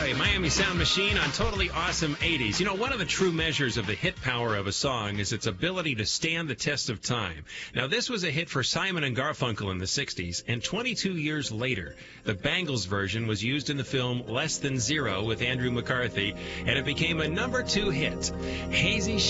Boy, Miami Sound Machine on Totally Awesome 80s. You know, one of the true measures of the hit power of a song is its ability to stand the test of time. Now, this was a hit for Simon and Garfunkel in the 60s, and 22 years later, the Bangles version was used in the film Less Than Zero with Andrew McCarthy, and it became a #2 hit. Hazy